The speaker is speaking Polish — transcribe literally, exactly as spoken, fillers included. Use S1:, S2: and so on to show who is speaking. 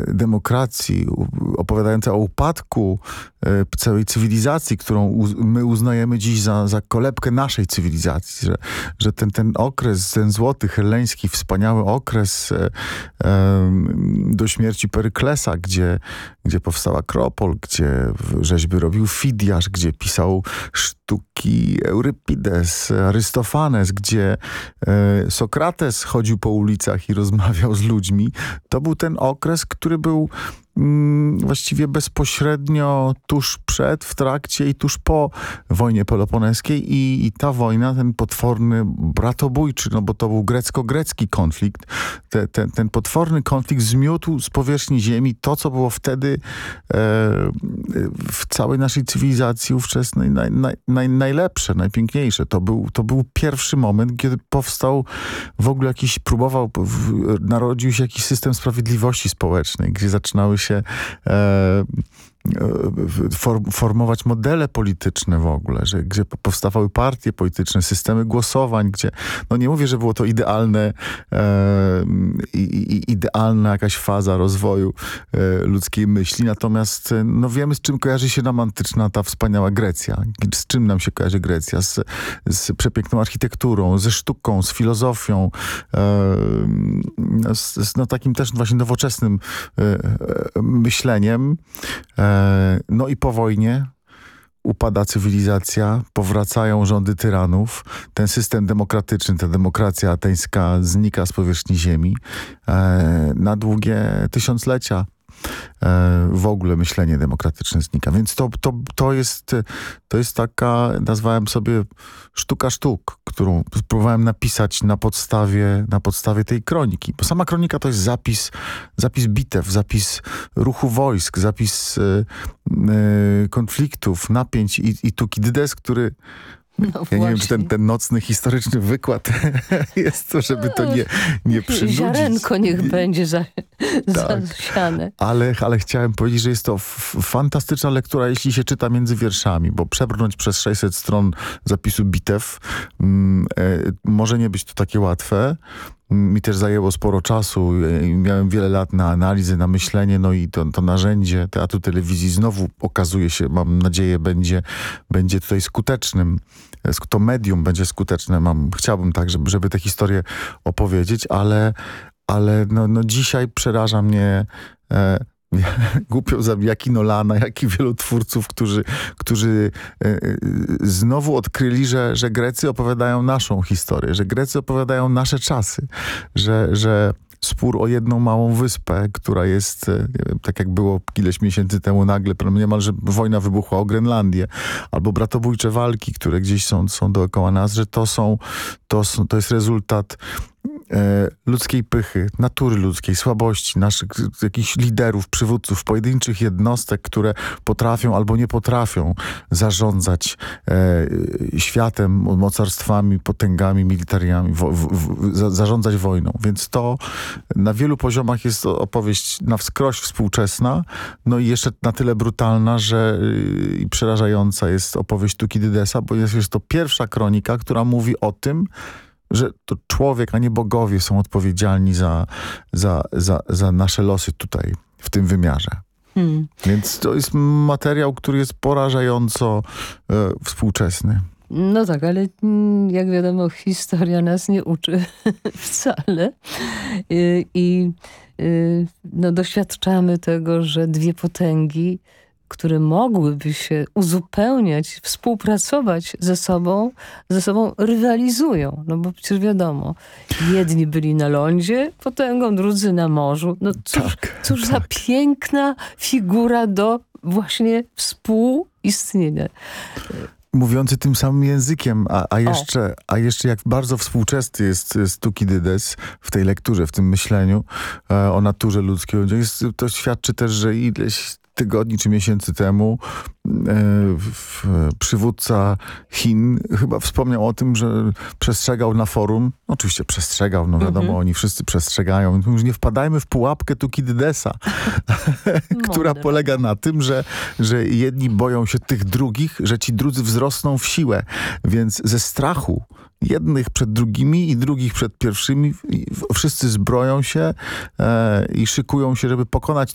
S1: demokracji, opowiadająca o upadku e, całej cywilizacji, którą uz my uznajemy dziś za, za kolebkę naszej cywilizacji, że, że ten, ten okres, ten złoty, helleński, wspaniały okres e, e, do śmierci Peryklesa, gdzie, gdzie powstał Akropol, gdzie rzeźby robił Fidiasz, gdzie pisał sztuki Eurypides, Arystofanes, gdzie e, Sokrates chodził po ulicach i rozmawiał z ludźmi. To był ten okres, który był mm, właściwie bezpośrednio tuż przed, w trakcie i tuż po wojnie peloponeskiej i, i ta wojna, ten potworny bratobójczy, no bo to był grecko-grecki konflikt, te, te, ten potworny konflikt zmiótł z powierzchni ziemi to, co było wtedy e, w całej naszej cywilizacji ówczesnej naj, naj, naj, najlepsze, najpiękniejsze. To był, to był pierwszy moment, kiedy powstał w ogóle jakiś, próbował, w, narodził się jakiś system sprawiedliwości społecznej, gdzie zaczynały się e, formować modele polityczne w ogóle, że, gdzie powstawały partie polityczne, systemy głosowań, gdzie, no nie mówię, że było to idealne, e, i, idealna jakaś faza rozwoju e, ludzkiej myśli, natomiast no wiemy, z czym kojarzy się nam antyczna ta wspaniała Grecja. Z czym nam się kojarzy Grecja? Z, z przepiękną architekturą, ze sztuką, z filozofią, e, z, z no, takim też właśnie nowoczesnym e, myśleniem. E, No i po wojnie upada cywilizacja, powracają rządy tyranów, ten system demokratyczny, ta demokracja ateńska znika z powierzchni ziemi e, na długie tysiąclecia. E, w ogóle myślenie demokratyczne znika. Więc to, to, to, jest, to jest taka, nazwałem sobie sztuka sztuk, którą próbowałem napisać na podstawie, na podstawie tej kroniki. Bo sama kronika to jest zapis, zapis bitew, zapis ruchu wojsk, zapis e, e, konfliktów, napięć i, i Tukidydes, który
S2: No
S1: ja nie wiem, czy ten, ten nocny, historyczny wykład jest to, żeby to nie, nie przynudzić.
S2: Ziarenko niech będzie za,
S1: tak.
S2: zasiane.
S1: Ale, ale chciałem powiedzieć, że jest to f- fantastyczna lektura, jeśli się czyta między wierszami, bo przebrnąć przez sześćset stron zapisu bitew mm, e, może nie być to takie łatwe. Mi też zajęło sporo czasu. Miałem wiele lat na analizę, na myślenie, no i to, to narzędzie teatru telewizji znowu okazuje się, mam nadzieję, będzie, będzie tutaj skutecznym. To medium będzie skuteczne. Mam, chciałbym tak, żeby, żeby tę historię opowiedzieć, ale, ale no, no dzisiaj przeraża mnie e, głupio zabijaki Nolana, jak i wielu twórców, którzy, którzy e, znowu odkryli, że, że Grecy opowiadają naszą historię, że Grecy opowiadają nasze czasy, że, że spór o jedną małą wyspę, która jest, nie wiem, tak jak było ileś miesięcy temu nagle, niemalże wojna wybuchła o Grenlandię, albo bratobójcze walki, które gdzieś są, są dookoła nas, że to są, to są, to jest rezultat e, ludzkiej pychy, natury ludzkiej, słabości, naszych jakichś liderów, przywódców, pojedynczych jednostek, które potrafią albo nie potrafią zarządzać e, światem, mocarstwami, potęgami, militariami, wo, w, w, za, zarządzać wojną. Więc to na wielu poziomach jest opowieść na wskroś współczesna, no i jeszcze na tyle brutalna, że i yy, przerażająca jest opowieść Tukidydesa, bo jest, jest to pierwsza kronika, która mówi o tym, że to człowiek, a nie bogowie są odpowiedzialni za, za, za, za nasze losy tutaj, w tym wymiarze. Hmm. Więc to jest materiał, który jest porażająco e, współczesny.
S2: No tak, ale jak wiadomo, historia nas nie uczy wcale. I, i no, doświadczamy tego, że dwie potęgi, które mogłyby się uzupełniać, współpracować ze sobą, ze sobą rywalizują. No bo przecież wiadomo, jedni byli na lądzie potęgą, drudzy na morzu. No cóż, tak, cóż tak. za piękna figura do właśnie współistnienia.
S1: Mówiący tym samym językiem, a, a, jeszcze, a jeszcze jak bardzo współczesny jest, jest Tukidydes w tej lekturze, w tym myśleniu e, o naturze ludzkiej. Jest, to świadczy też, że ileś tygodni czy miesięcy temu e, w, przywódca Chin chyba wspomniał o tym, że przestrzegał na forum. Oczywiście przestrzegał, no wiadomo, mm-hmm. oni wszyscy przestrzegają. Już nie wpadajmy w pułapkę Tukidydesa, która polega na tym, że, że jedni boją się tych drugich, że ci drudzy wzrosną w siłę. Więc ze strachu jednych przed drugimi i drugich przed pierwszymi wszyscy zbroją się e, i szykują się, żeby pokonać